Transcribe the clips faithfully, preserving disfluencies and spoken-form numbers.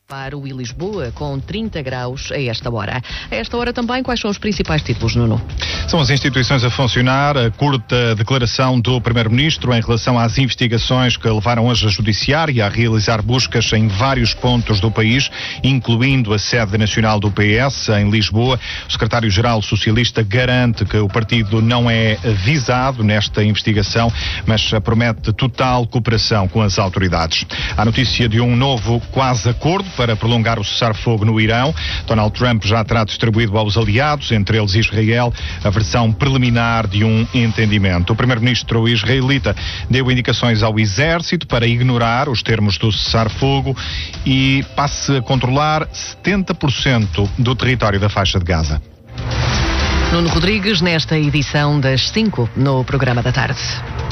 Faro e Lisboa, com trinta graus a esta hora. A esta hora também, quais são os principais títulos, Nuno? São as instituições a funcionar, a curta declaração do Primeiro-Ministro em relação às investigações que levaram hoje a Judiciária a realizar buscas em vários pontos do país, incluindo a sede nacional do P S em Lisboa. O secretário-geral socialista garante que o partido não é visado nesta investigação, mas promete total cooperação com as autoridades. Há notícia de um novo quase acordo para prolongar o cessar-fogo no Irão. Donald Trump já terá distribuído aos aliados, entre eles Israel, a versão preliminar de um entendimento. O primeiro-ministro israelita deu indicações ao exército para ignorar os termos do cessar-fogo e passe a controlar setenta por cento do território da faixa de Gaza. Nuno Rodrigues, nesta edição das cinco, no programa da tarde.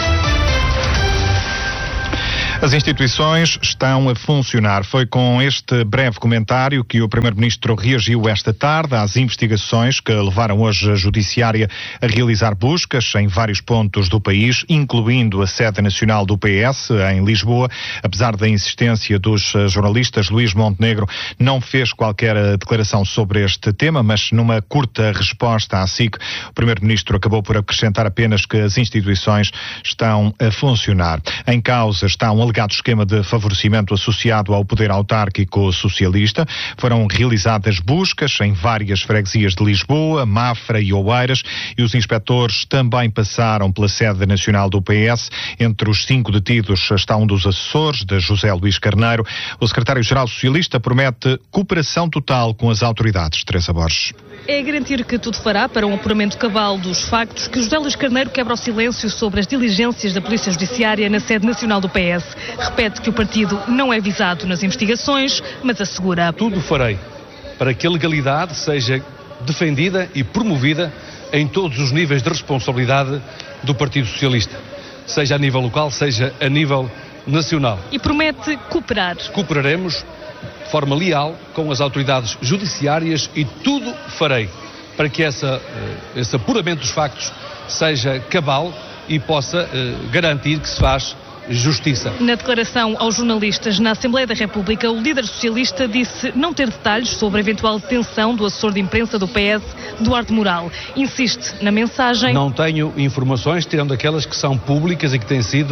As instituições estão a funcionar. Foi com este breve comentário que o Primeiro-Ministro reagiu esta tarde às investigações que levaram hoje a Judiciária a realizar buscas em vários pontos do país, incluindo a sede nacional do P S em Lisboa. Apesar da insistência dos jornalistas, Luís Montenegro não fez qualquer declaração sobre este tema, mas numa curta resposta à S I C, o Primeiro-Ministro acabou por acrescentar apenas que as instituições estão a funcionar. Em causa está um alegado esquema de favorecimento associado ao poder autárquico socialista. Foram realizadas buscas em várias freguesias de Lisboa, Mafra e Oeiras, e os inspectores também passaram pela sede nacional do P S. Entre os cinco detidos está um dos assessores de José Luís Carneiro. O secretário-geral socialista promete cooperação total com as autoridades. Teresa Borges. É garantir que tudo fará para um apuramento cabal dos factos que José Luís Carneiro quebra o silêncio sobre as diligências da Polícia Judiciária na sede nacional do P S. Repete que o partido não é visado nas investigações, mas assegura: tudo farei para que a legalidade seja defendida e promovida em todos os níveis de responsabilidade do Partido Socialista, seja a nível local, seja a nível nacional. E promete cooperar. Cooperaremos de forma leal com as autoridades judiciárias e tudo farei para que essa, esse apuramento dos factos seja cabal e possa uh, garantir que se faz justiça. Na declaração aos jornalistas na Assembleia da República, o líder socialista disse não ter detalhes sobre a eventual detenção do assessor de imprensa do P S, Duarte Moral. Insiste na mensagem: não tenho informações, tirando aquelas que são públicas e que têm sido,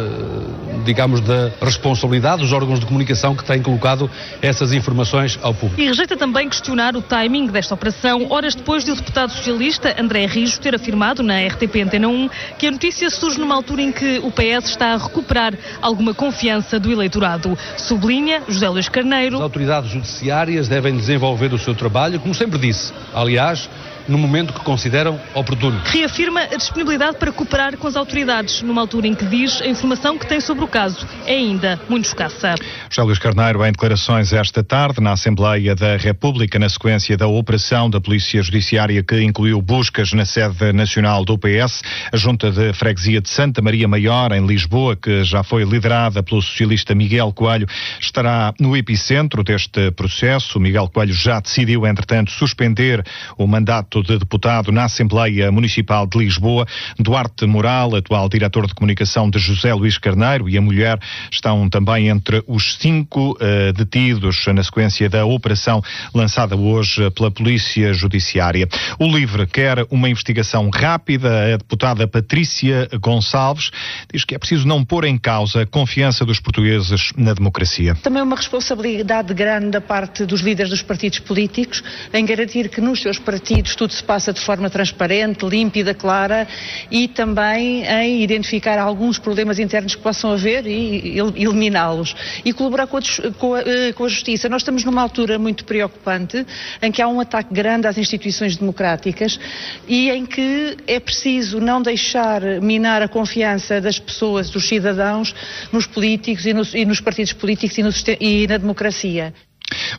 uh, digamos, da responsabilidade dos órgãos de comunicação que têm colocado essas informações ao público. E rejeita também questionar o timing desta operação, horas depois de o deputado socialista André Rijo ter afirmado na R T P Antena um que a notícia surge numa altura em que o P S está a recuperar recuperar alguma confiança do eleitorado. Sublinha José Luís Carneiro: as autoridades judiciárias devem desenvolver o seu trabalho, como sempre disse, aliás, no momento que consideram oportuno. Reafirma a disponibilidade para cooperar com as autoridades, numa altura em que diz a informação que tem sobre o caso é ainda muito escassa. José Luís Carneiro em declarações esta tarde na Assembleia da República, na sequência da operação da Polícia Judiciária que incluiu buscas na sede nacional do P S, a Junta de Freguesia de Santa Maria Maior, em Lisboa, que já foi liderada pelo socialista Miguel Coelho, estará no epicentro deste processo. Miguel Coelho já decidiu, entretanto, suspender o mandato de deputado na Assembleia Municipal de Lisboa. Duarte Moral, atual diretor de comunicação de José Luís Carneiro, e a mulher estão também entre os cinco uh, detidos na sequência da operação lançada hoje pela Polícia Judiciária. O LIVRE quer uma investigação rápida. A deputada Patrícia Gonçalves diz que é preciso não pôr em causa a confiança dos portugueses na democracia. Também uma responsabilidade grande da parte dos líderes dos partidos políticos em garantir que nos seus partidos tudo se passa de forma transparente, límpida, clara, e também em identificar alguns problemas internos que possam haver e eliminá-los. E colaborar com a, com, a, com a justiça. Nós estamos numa altura muito preocupante, em que há um ataque grande às instituições democráticas e em que é preciso não deixar minar a confiança das pessoas, dos cidadãos, nos políticos e nos, e nos partidos políticos e, no, e na democracia.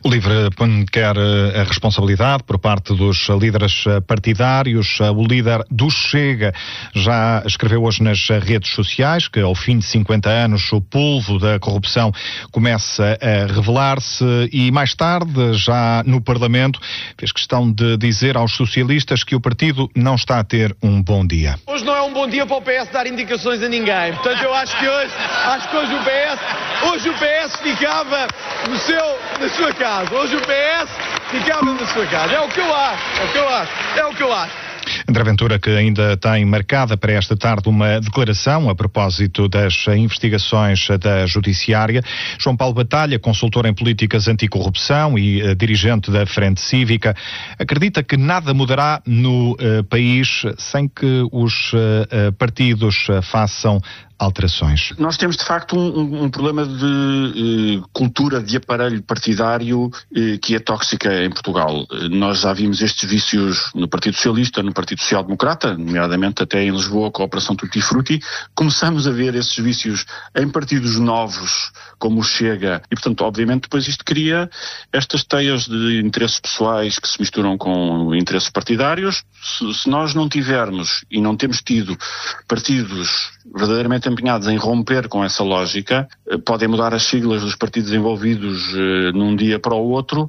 O LIVRE quer a responsabilidade por parte dos líderes partidários. O líder do Chega já escreveu hoje nas redes sociais que ao fim de cinquenta anos o polvo da corrupção começa a revelar-se e mais tarde, já no Parlamento, fez questão de dizer aos socialistas que o partido não está a ter um bom dia. Hoje não é um bom dia para o P S dar indicações a ninguém. Portanto, eu acho que hoje, acho que hoje o P S, hoje o P S ficava no seu, na sua casa. Hoje o P S ficava na sua casa. É o que eu acho, é o que eu acho, é o que eu acho. André Ventura, que ainda tem marcada para esta tarde uma declaração a propósito das investigações da Judiciária. João Paulo Batalha, consultor em políticas anticorrupção e uh, dirigente da Frente Cívica, acredita que nada mudará no uh, país sem que os uh, uh, partidos uh, façam alterações. Nós temos de facto um, um problema de eh, cultura de aparelho partidário eh, que é tóxica em Portugal. Nós já vimos estes vícios no Partido Socialista, no Partido Social Democrata, nomeadamente até em Lisboa com a Operação Tutti Frutti. Começamos a ver esses vícios em partidos novos como o Chega e, portanto, obviamente depois isto cria estas teias de interesses pessoais que se misturam com interesses partidários. Se, se nós não tivermos e não temos tido partidos verdadeiramente empenhados em romper com essa lógica, podem mudar as siglas dos partidos envolvidos eh, num dia para o outro.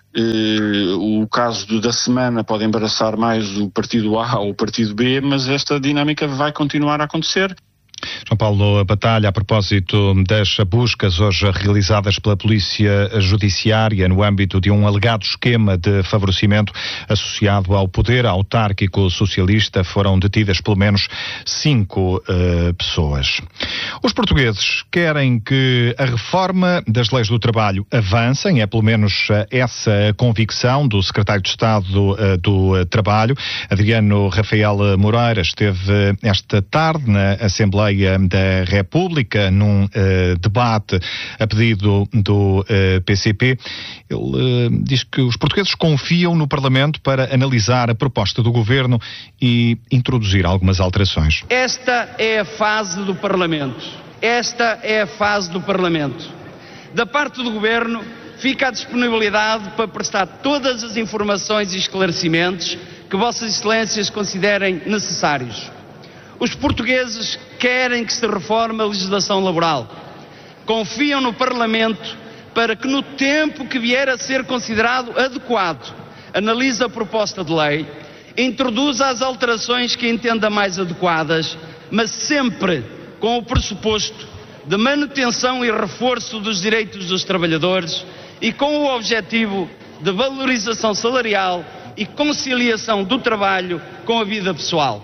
Eh, o caso do, da semana pode embaraçar mais o partido A ou o partido B, mas esta dinâmica vai continuar a acontecer. João Paulo Batalha, a propósito das buscas hoje realizadas pela Polícia Judiciária no âmbito de um alegado esquema de favorecimento associado ao poder autárquico socialista, foram detidas pelo menos cinco uh, pessoas. Os portugueses querem que a reforma das leis do trabalho avancem, é pelo menos essa convicção do secretário de Estado uh, do Trabalho, Adriano Rafael Moreira, esteve esta tarde na Assembleia da República num uh, debate a pedido do uh, P C P. Ele uh, diz que os portugueses confiam no Parlamento para analisar a proposta do Governo e introduzir algumas alterações. Esta é a fase do Parlamento. Esta é a fase do Parlamento. Da parte do Governo fica a disponibilidade para prestar todas as informações e esclarecimentos que Vossas Excelências considerem necessários. Os portugueses querem que se reforme a legislação laboral. Confiam no Parlamento para que, no tempo que vier a ser considerado adequado, analise a proposta de lei, introduza as alterações que entenda mais adequadas, mas sempre com o pressuposto de manutenção e reforço dos direitos dos trabalhadores e com o objetivo de valorização salarial e conciliação do trabalho com a vida pessoal.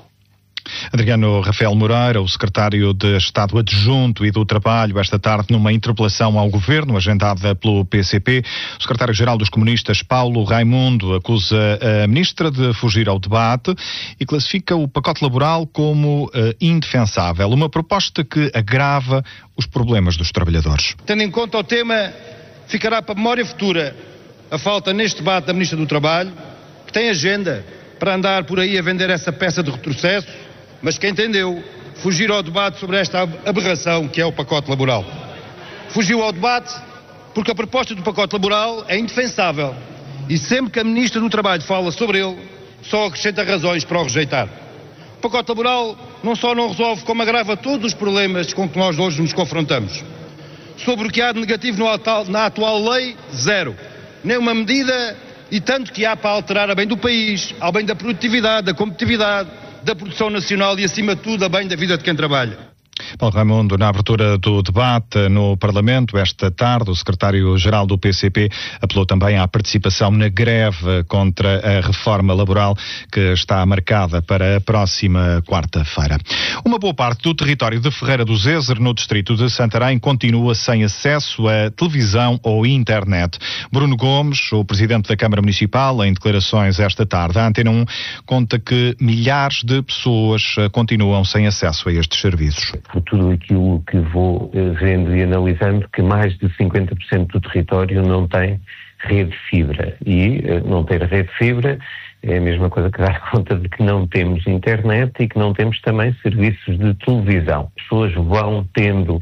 Adriano Rafael Moreira, o secretário de Estado Adjunto e do Trabalho, esta tarde numa interpelação ao Governo, agendada pelo P C P. O secretário-geral dos comunistas, Paulo Raimundo, acusa a ministra de fugir ao debate e classifica o pacote laboral como uh, indefensável, uma proposta que agrava os problemas dos trabalhadores. Tendo em conta o tema, ficará para a memória futura a falta neste debate da ministra do Trabalho, que tem agenda para andar por aí a vender essa peça de retrocesso, mas que entendeu fugir ao debate sobre esta aberração que é o pacote laboral. Fugiu ao debate porque a proposta do pacote laboral é indefensável e sempre que a Ministra do Trabalho fala sobre ele, só acrescenta razões para o rejeitar. O pacote laboral não só não resolve, como agrava todos os problemas com que nós hoje nos confrontamos. Sobre o que há de negativo no atual, na atual lei, zero. Nem uma medida, e tanto que há para alterar a bem do país, ao bem da produtividade, da competitividade, da produção nacional e, acima de tudo, a bem da vida de quem trabalha. Paulo Raimundo, na abertura do debate no Parlamento esta tarde, o secretário-geral do P C P apelou também à participação na greve contra a reforma laboral que está marcada para a próxima quarta-feira. Uma boa parte do território de Ferreira do Zezer, no distrito de Santarém, continua sem acesso a televisão ou internet. Bruno Gomes, o presidente da Câmara Municipal, em declarações esta tarde à Antena um, conta que milhares de pessoas continuam sem acesso a estes serviços. Por tudo aquilo que vou vendo e analisando, que mais de cinquenta por cento do território não tem rede de fibra. E não ter rede de fibra é a mesma coisa que dar conta de que não temos internet e que não temos também serviços de televisão. As pessoas vão tendo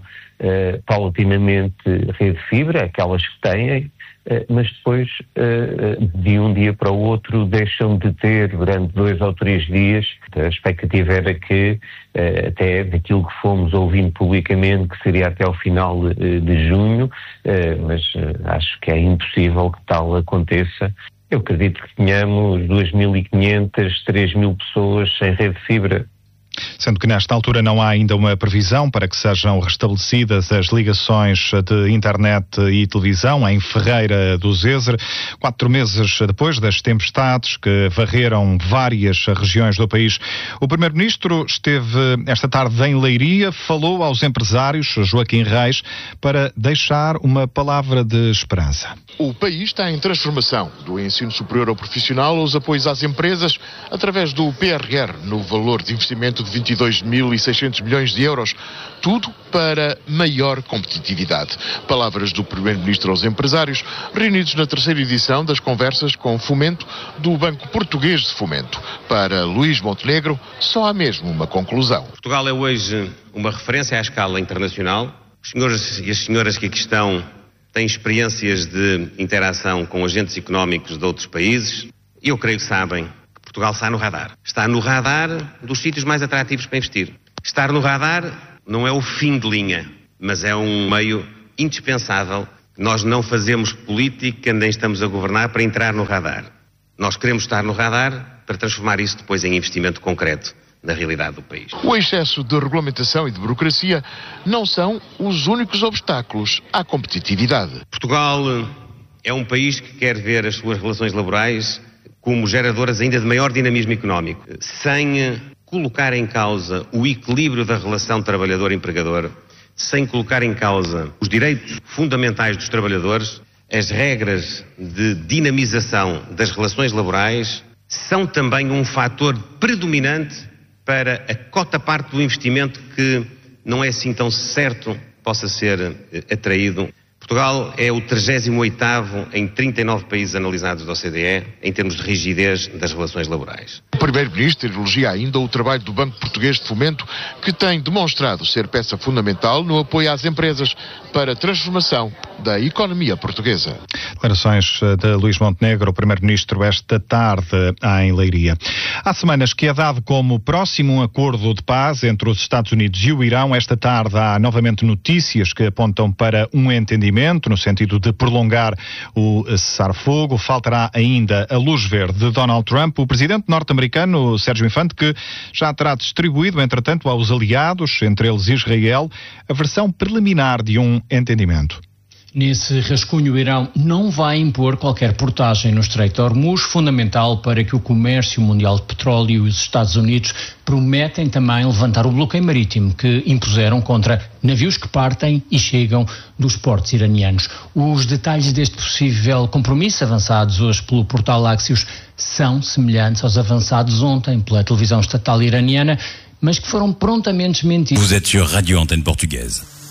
uh, paulatinamente rede de fibra, aquelas que têm, uh, mas depois uh, de um dia para o outro deixam de ter durante dois ou três dias. A expectativa era que, uh, até daquilo que fomos ouvindo publicamente, que seria até ao final uh, de junho, uh, mas uh, acho que é impossível que tal aconteça. Eu acredito que tenhamos duas mil e quinhentas, três mil pessoas sem rede de fibra. Sendo que nesta altura não há ainda uma previsão para que sejam restabelecidas as ligações de internet e televisão em Ferreira do Zezer, quatro meses depois das tempestades que varreram várias regiões do país. O Primeiro-Ministro esteve esta tarde em Leiria, falou aos empresários, Joaquim Reis, para deixar uma palavra de esperança. O país está em transformação, do ensino superior ao profissional aos apoios às empresas, através do P R R, no valor de investimento de vinte e dois mil e seiscentos milhões de euros, tudo para maior competitividade. Palavras do Primeiro-Ministro aos empresários, reunidos na terceira edição das conversas com Fomento do Banco Português de Fomento. Para Luís Montenegro, só há mesmo uma conclusão. Portugal é hoje uma referência à escala internacional. Os senhores e as senhoras que aqui estão têm experiências de interação com agentes económicos de outros países e eu creio que sabem que Portugal está no radar. Está no radar dos sítios mais atrativos para investir. Estar no radar não é o fim de linha, mas é um meio indispensável. Nós não fazemos política, nem estamos a governar para entrar no radar. Nós queremos estar no radar para transformar isso depois em investimento concreto na realidade do país. O excesso de regulamentação e de burocracia não são os únicos obstáculos à competitividade. Portugal é um país que quer ver as suas relações laborais como geradoras ainda de maior dinamismo económico, sem colocar em causa o equilíbrio da relação trabalhador-empregador, sem colocar em causa os direitos fundamentais dos trabalhadores. As regras de dinamização das relações laborais são também um fator predominante para a cota-parte do investimento que não é assim tão certo possa ser atraído. Portugal é o trigésimo oitavo em trinta e nove países analisados da O C D E em termos de rigidez das relações laborais. O Primeiro-Ministro elogia ainda o trabalho do Banco Português de Fomento, que tem demonstrado ser peça fundamental no apoio às empresas para a transformação da economia portuguesa. Declarações de Luís Montenegro, o Primeiro-Ministro, esta tarde em Leiria. Há semanas que é dado como próximo um acordo de paz entre os Estados Unidos e o Irão. Esta tarde há novamente notícias que apontam para um entendimento no sentido de prolongar o cessar-fogo. Faltará ainda a luz verde de Donald Trump. O presidente norte-americano, Sérgio Infante, que já terá distribuído, entretanto, aos aliados, entre eles Israel, a versão preliminar de um entendimento. Nesse rascunho, o Irão não vai impor qualquer portagem no Estreito de Hormuz, fundamental para que o comércio mundial de petróleo e os Estados Unidos prometem também levantar o bloqueio marítimo que impuseram contra navios que partem e chegam dos portos iranianos. Os detalhes deste possível compromisso, avançados hoje pelo portal Axios, são semelhantes aos avançados ontem pela televisão estatal iraniana, mas que foram prontamente desmentidos. Vous êtes sur Radio Antenne Portugaise.